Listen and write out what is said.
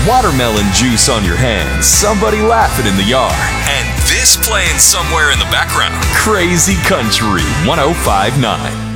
watermelon juice on your hands, somebody laughing in the yard, and this playing somewhere in the background. Crazy Country 1059.